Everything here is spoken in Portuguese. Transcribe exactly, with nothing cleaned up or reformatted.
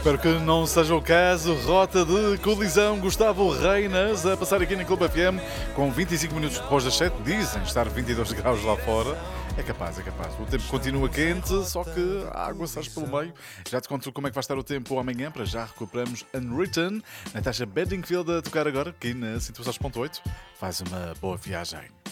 Espero que não seja o caso. Rota de colisão. Gustavo Reinas a passar aqui na Clube F M com vinte e cinco minutos depois das sete. Dizem estar vinte e dois graus lá fora. É capaz, é capaz. O tempo continua quente, só que a água sai pelo meio. Já te conto como é que vai estar o tempo amanhã. Para já recuperamos Unwritten. Natasha Bedingfield a tocar agora aqui na cento e sete ponto oito. Faz uma boa viagem.